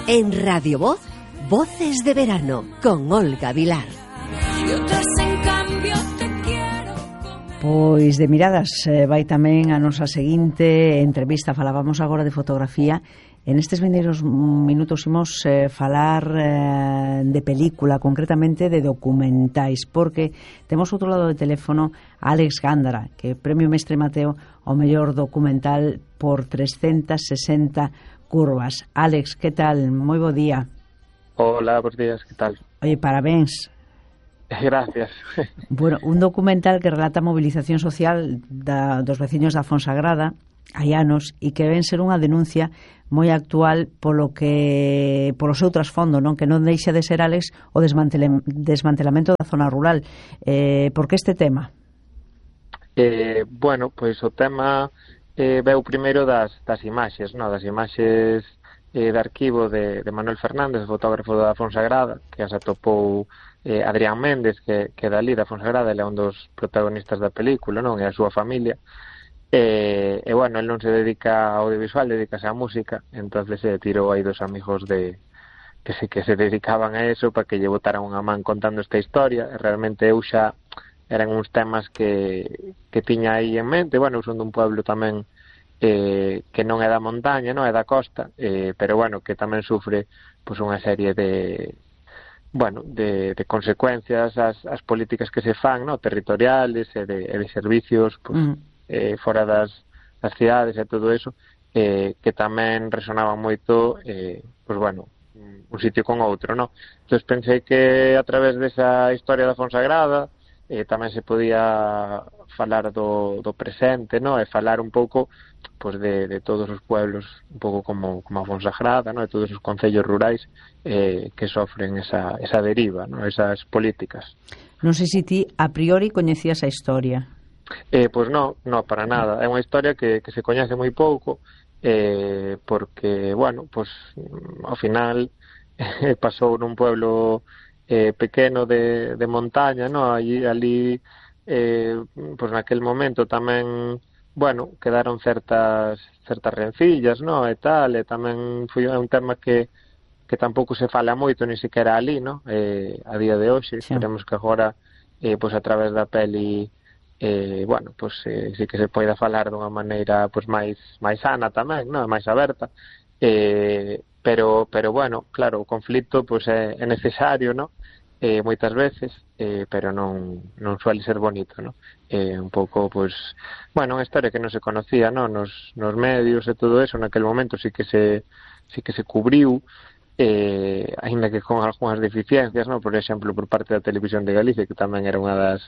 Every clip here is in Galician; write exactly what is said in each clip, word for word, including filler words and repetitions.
En Radio Voz, Voces de Verano, con Olga Vilar. Pois de miradas eh, vai tamén a nosa seguinte entrevista. Falábamos agora de fotografía. En estes vindeiros minutos imos eh, falar eh, de película, concretamente de documentais, porque temos outro lado de teléfono a Álex Gándara, que é Premio Mestre Mateo ao mellor documental por trescentas sesenta curvas. Álex, que tal? Moi bo día. Hola, bons días, que tal? Oye, parabéns. Gracias. Bueno, un documental que relata a movilización social da, dos veciños da Fonsagrada hai anos e que ven ser unha denuncia moi actual polo que polo seu trasfondo, non, que non deixa de ser, Álex, o desmantele, desmantelamento da zona rural. Eh, por que este tema? Eh, bueno, pois o tema eh, veu primeiro das, das imaxes, non? Das imaxes eh, de arquivo de, de Manuel Fernández, fotógrafo da Fonsagrada, que as atopou eh, Adrián Méndez, que, que dali da Fonsagrada, ele é un dos protagonistas da película, non? E a súa familia. E, e bueno, el non se dedica ao audiovisual, dedicase á música, entonces se tirou aí dos amigos de que se, que se dedicaban a eso para que lle botaran unha man contando esta historia. E realmente eu xa eran uns temas que, que tiña aí en mente. Bueno, eu son dun pueblo tamén eh, que non é da montaña, non é da costa, eh, pero bueno, que tamén sufre pois unha serie de bueno, de, de consecuencias as, as políticas que se fan, no, territoriales e de, e de servicios pues, mm. eh, fora das, das cidades e todo eso, eh, que tamén resonaban moito eh, pues, bueno, un sitio con outro, no? Entón pensei que a través desa historia da Fonsagrada eh, tamén se podía falar do, do presente, no? E falar un pouco pues, de, de todos os pueblos, un pouco como, como a Fonsagrada, no? De todos os concellos rurais eh, que sofren esa, esa deriva, no? Esas políticas. Non sei se ti a priori coñecías a historia. Eh, pois pues non, non, para nada. É unha historia que, que se coñece moi pouco, eh, porque, bueno, pues, ao final eh, pasou nun pueblo eh, pequeno de, de montaña, no? Allí, ali, eh, pues naquel momento tamén, bueno, quedaron certas certas rencillas, no? E tal, e tamén foi un tema que que tampouco se fala moito, ni siquiera ali, no? Eh, a día de hoxe, sí. Esperemos que agora, eh, pues a través da peli, eh, bueno, pues eh, sí que se poida falar dunha maneira pues máis máis sana tamén, no? Máis aberta. Eh, pero pero bueno, claro, o conflito pues é, é necesario, no? Eh, moitas veces, eh, pero non non suele ser bonito, no? Eh, un pouco, pues, bueno, unha historia que non se conocía, no? Nos, nos medios e todo eso, naquel momento sí que se sí que se cubriu, eh, ainda que con algunhas deficiencias, no? Por exemplo, por parte da Televisión de Galicia, que tamén era unha das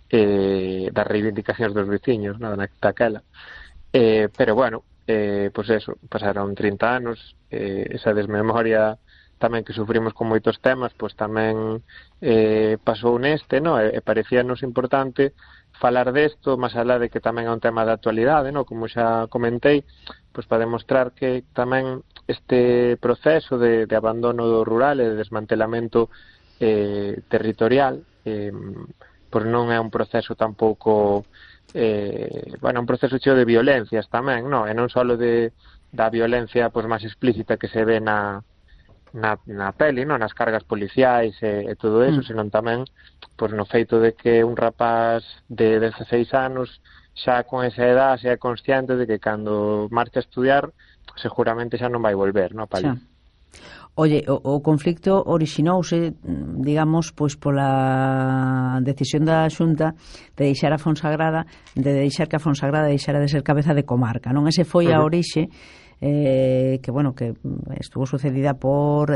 eh, das reivindicacións dos veciños, no? Daquela. Eh, pero bueno, eh, pues eso, pasaron trinta anos, eh, esa desmemoria tamén que sufrimos con moitos temas, pois tamén eh, pasou neste, no? E, e parecíanos importante falar desto, máis alá de que tamén é un tema de actualidade, no? Como xa comentei, pois para demostrar que tamén este proceso de, de abandono do rural e de desmantelamento eh, territorial, eh, pois non é un proceso tampouco, eh, bueno, un proceso cheo de violencias tamén, no? E non só de da violencia pois máis explícita que se ve na na, na peli, no? Nas cargas policiais e, e todo eso, mm. senón tamén pois, no feito de que un rapaz de dezaseis anos xa con esa edad xa é consciente de que cando marcha a estudiar seguramente xa non vai volver, no, Pali? Xa. Oye, o, o conflicto orixinouse, digamos, pois pola decisión da Xunta de deixar a Fonsagrada, de deixar que a Fonsagrada deixara de ser cabeza de comarca, non? Ese foi a orixe eh, que, bueno, que estuvo sucedida por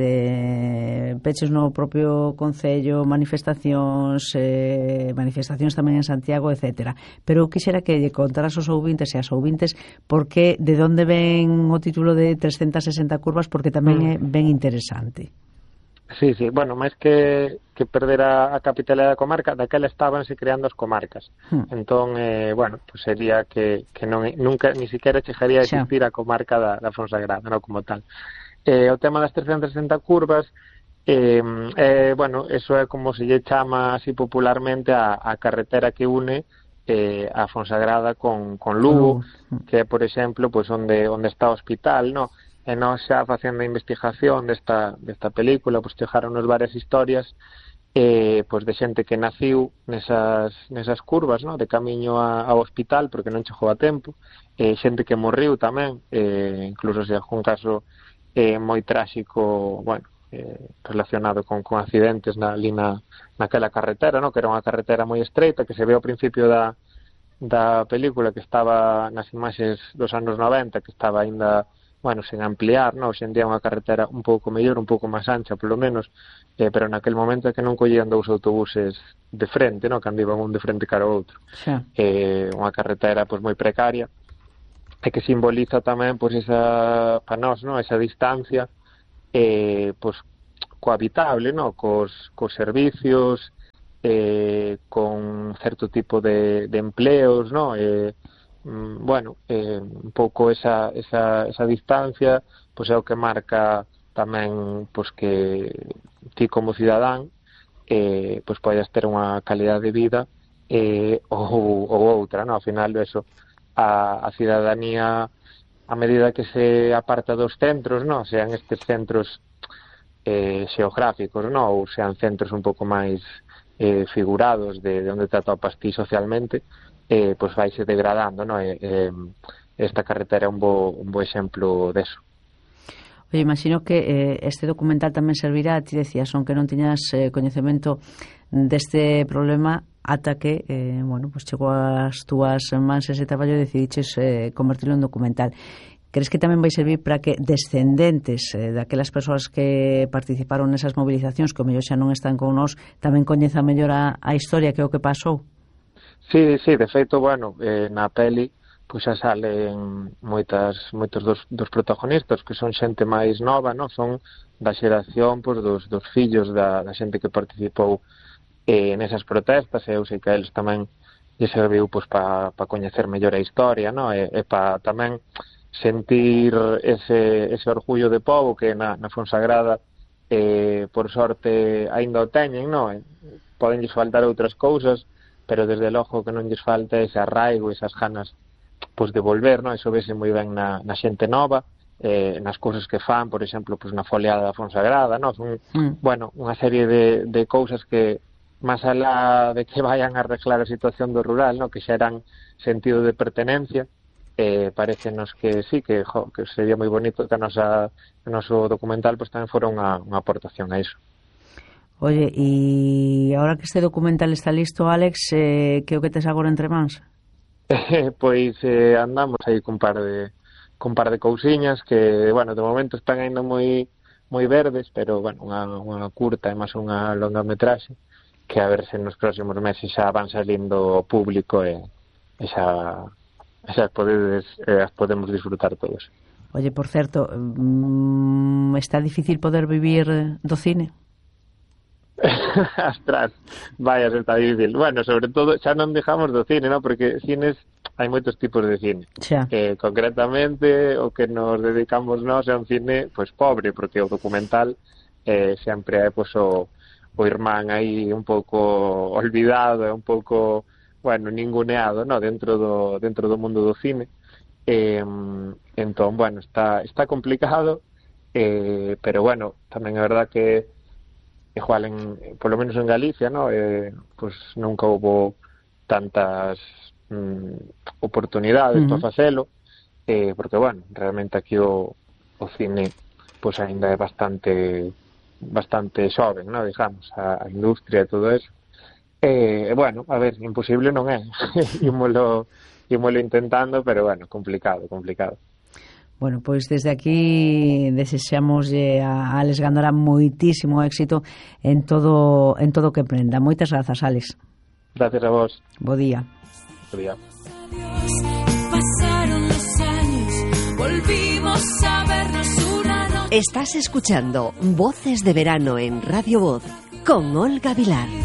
desde peches no propio concello, manifestacións, eh, manifestacións tamén en Santiago, etcétera. Pero quixera que lle contaras aos ouvintes e as ouvintes porque de onde ven o título de trescentas sesenta curvas, porque tamén é ben interesante. Sí, sí, bueno, máis que, que perder a, a capitalidade da comarca, daquela estabanse creando as comarcas. Hmm. Entón, eh, bueno, pues sería que, que non, nunca, ni siquiera chegaría a existir a comarca da, da Fonsagrada, no, como tal. Eh, o tema das trescentas sesenta curvas, eh, eh, bueno, eso é como se lle chama así popularmente a, a carretera que une eh, a Fonsagrada con, con Lugo, uh, que é, por exemplo, pues onde, onde está o hospital, no? e nós xa facendo a investigación desta, desta película, pois chegaronnos varias historias eh, pois de xente que naciu nesas, nesas curvas, no? De camiño a, ao hospital porque non chegou a tempo, eh, xente que morriu tamén, eh, incluso se algún caso eh, moi tráxico, bueno, eh, relacionado con, con accidentes na, ali na, naquela carretera, no? Que era unha carretera moi estreita, que se ve ao principio da, da película, que estaba nas imaxes dos anos noventa, que estaba aínda, bueno, sen ampliar, no? Hoxe en día unha carretera un pouco mellor, un pouco máis ancha, polo menos, eh, pero naquel momento é que non collían dous autobuses de frente, no? Cando iban un de frente cara ao outro. Xa. Eh, unha carretera pois moi precaria, e que simboliza tamén pois esa, para nós, no? Esa distancia eh, pois cohabitable, no? Cos, cos servicios, eh, con certo tipo de, de empleos, no? Eh, bueno, eh, un pouco esa, esa, esa distancia pois é o que marca tamén pois que ti como cidadán eh, pois podes ter unha calidad de vida eh, ou, ou outra, no? Ao final eso, a, a cidadanía a medida que se aparta dos centros, no? Sean estes centros eh, xeográficos, no? Ou sean centros un pouco máis eh, figurados de, de onde te atopas ti socialmente, eh, pois vaise degradando, no? Eh, eh, esta carretera é un bo, un bo exemplo deso. Oye, imagino que eh, este documental tamén servirá, ti decías, aunque non tiñas eh, coñecemento deste problema, ata que, eh, bueno, pues chegou ás túas mans ese traballo e decidiches eh, convertirlo en documental. Crees que tamén vai servir para que descendentes eh, daquelas persoas que participaron nesas movilizacións, que o mellor xa non están con nós, tamén coñezan mellor a, a historia que é o que pasou? Sí, sí, de feito, bueno, eh, na peli pois xa salen moitas, moitos dos, dos protagonistas que son xente máis nova, no? Son da xeración pois, dos, dos fillos da, da xente que participou eh, nesas protestas, e eu sei que a eles tamén lle serviu pois, para pa coñecer mellor a historia, no? E, e para tamén sentir ese, ese orgullo de pobo que na, na Fonsagrada eh, por sorte aínda o teñen, no? Poden lles faltar outras cousas, pero desde logo que non lles falta ese arraigo, esas ganas pois de volver, no? Eso vese moi ben na, na xente nova, eh, nas cousas que fan, por exemplo, pois na foliada da Fonsagrada, no? Son, mm. bueno, unha serie de, de cousas que máis alá de que vayan a arreglar a situación do rural, no? Que xeran sentido de pertenencia, eh, parecenos que sí, que, jo, que sería moi bonito que a nosa, o noso documental pois tamén fora unha, unha aportación a iso. Oye, e agora que este documental está listo, Alex, eh, que o que tes agora entre mans? Eh, pois eh, andamos aí cun par de cun par de cousiñas que, bueno, de momento están ainda moi moi verdes, pero, bueno, unha, unha curta e máis unha longa metraxe que a ver se nos próximos meses xa van salindo ao público e, e xa, xa podedes, eh, as podemos disfrutar todos. Oye, por certo, mmm, está difícil poder vivir do cine? Astras, vaya, se está difícil. Bueno, sobre todo, xa non dejamos do cine, ¿no? Porque cines, hai moitos tipos de cine. Eh, concretamente, o que nos dedicamos nós é un cine, pois, pobre, porque o documental eh, sempre é, pois, o, o irmán aí un pouco olvidado, é un pouco, bueno, ninguneado, ¿no? Dentro do, dentro do mundo do cine. Eh, entón, bueno, está, está complicado, eh, pero, bueno, tamén é verdad que igual en, polo menos en Galicia, no, eh, pues nunca houbo tantas mm, oportunidades uh-huh. para facelo, eh, porque, bueno, realmente aquí o, o cine pues ainda é bastante bastante xoven, no, digamos, a, a industria e todo eso. E, eh, bueno, a ver, imposible non é. ímolo, ímolo intentando, pero, bueno, complicado, complicado. Bueno, pois desde aquí desexamoslle a Alex Gándara moitísimo éxito en todo en todo o que emprenda. Moitas grazas, Alex. Gracias a vos. Bo día. Bo día. Pasaron los años, volvimos a vernos una noche. Estás escuchando Voces de Verano en Radio Voz con Olga Vilar.